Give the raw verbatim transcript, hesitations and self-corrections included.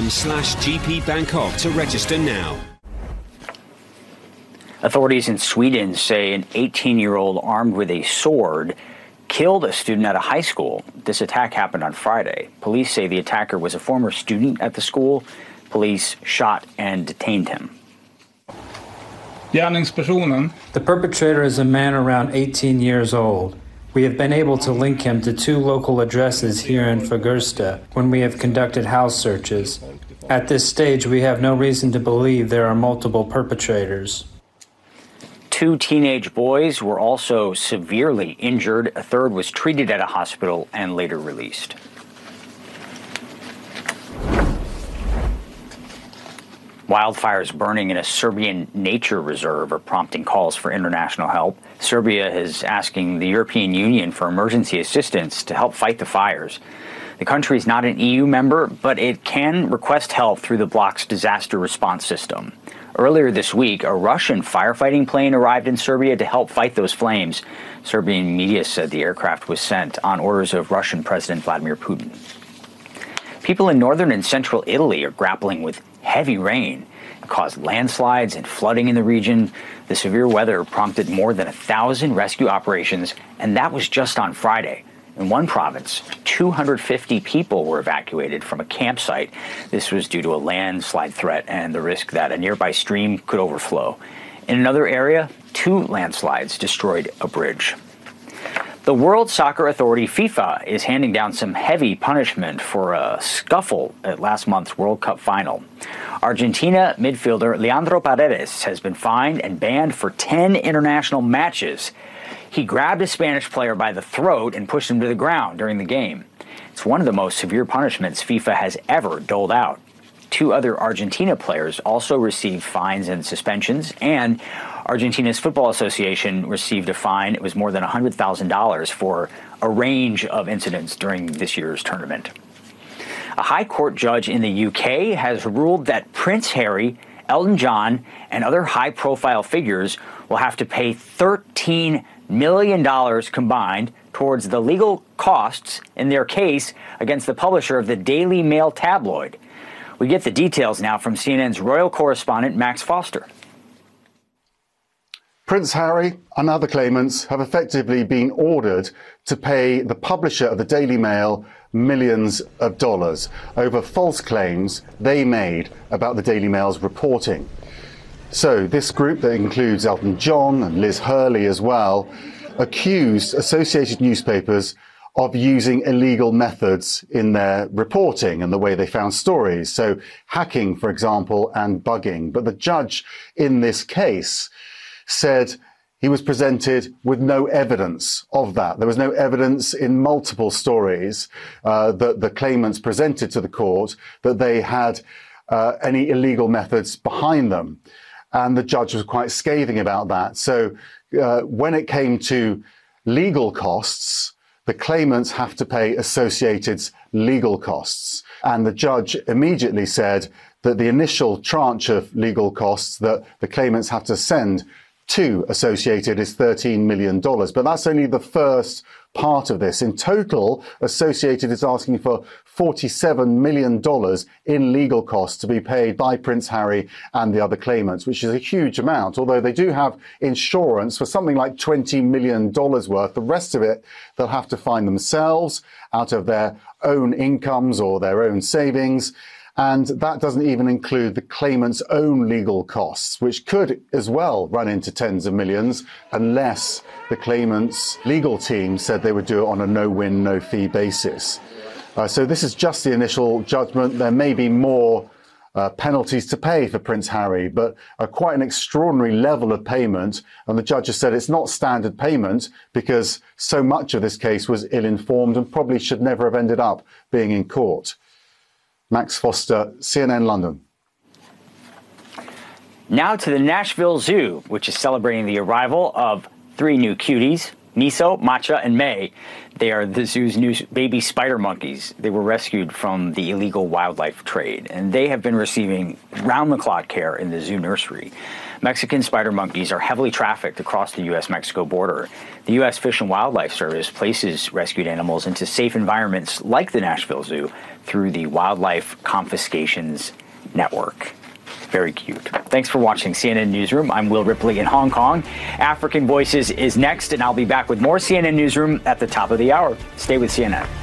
com slash gpbangkok to register now. Authorities in Sweden say an eighteen-year-old armed with a sword killed a student at a high school. This attack happened on Friday. Police say the attacker was a former student at the school. Police shot and detained him. The perpetrator is a man around eighteen years old. We have been able to link him to two local addresses here in Fagersta when we have conducted house searches. At this stage, we have no reason to believe there are multiple perpetrators. Two teenage boys were also severely injured. A third was treated at a hospital and later released. Wildfires burning in a Serbian nature reserve are prompting calls for international help. Serbia is asking the European Union for emergency assistance to help fight the fires. The country is not an E U member, but it can request help through the bloc's disaster response system. Earlier this week, a Russian firefighting plane arrived in Serbia to help fight those flames. Serbian media said the aircraft was sent on orders of Russian President Vladimir Putin. People in northern and central Italy are grappling with heavy rain. It caused landslides and flooding in the region. The severe weather prompted more than a thousand rescue operations, and that was just on Friday. In one province, two hundred fifty people were evacuated from a campsite. This was due to a landslide threat and the risk that a nearby stream could overflow. In another area, two landslides destroyed a bridge. The World Soccer Authority, FIFA, is handing down some heavy punishment for a scuffle at last month's World Cup final. Argentina midfielder Leandro Paredes has been fined and banned for ten international matches. He grabbed a Spanish player by the throat and pushed him to the ground during the game. It's one of the most severe punishments FIFA has ever doled out. Two other Argentina players also received fines and suspensions, and Argentina's Football Association received a fine. It was more than one hundred thousand dollars for a range of incidents during this year's tournament. A high court judge in the U K has ruled that Prince Harry, Elton John, and other high-profile figures will have to pay thirteen million dollars combined towards the legal costs in their case against the publisher of the Daily Mail tabloid. We get the details now from C N N's royal correspondent Max Foster. Prince Harry and other claimants have effectively been ordered to pay the publisher of the Daily Mail millions of dollars over false claims they made about the Daily Mail's reporting. So this group, that includes Elton John and Liz Hurley as well, accused Associated Newspapers of using illegal methods in their reporting and the way they found stories. So hacking, for example, and bugging. But the judge in this case said he was presented with no evidence of that. There was no evidence in multiple stories uh, that the claimants presented to the court that they had uh, any illegal methods behind them. And the judge was quite scathing about that. So uh, when it came to legal costs, the claimants have to pay Associated's legal costs. And the judge immediately said that the initial tranche of legal costs that the claimants have to send to Associated is thirteen million dollars. But that's only the first part of this. In total, Associated is asking for forty-seven million dollars in legal costs to be paid by Prince Harry and the other claimants, which is a huge amount, although they do have insurance for something like twenty million dollars worth. The rest of it, they'll have to find themselves out of their own incomes or their own savings. And that doesn't even include the claimant's own legal costs, which could as well run into tens of millions unless the claimant's legal team said they would do it on a no-win, no-fee basis. Uh, so this is just the initial judgment. There may be more uh, penalties to pay for Prince Harry, but uh, quite an extraordinary level of payment. And the judge has said it's not standard payment because so much of this case was ill-informed and probably should never have ended up being in court. Max Foster, C N N London. Now to the Nashville Zoo, which is celebrating the arrival of three new cuties. Miso, Matcha, and May. They are the zoo's new baby spider monkeys. They were rescued from the illegal wildlife trade, and they have been receiving round-the-clock care in the zoo nursery. Mexican spider monkeys are heavily trafficked across the U S Mexico border. The U S Fish and Wildlife Service places rescued animals into safe environments like the Nashville Zoo through the Wildlife Confiscations Network. Very cute. Thanks for watching C N N Newsroom. I'm Will Ripley in Hong Kong. African Voices is next, and I'll be back with more C N N Newsroom at the top of the hour. Stay with C N N.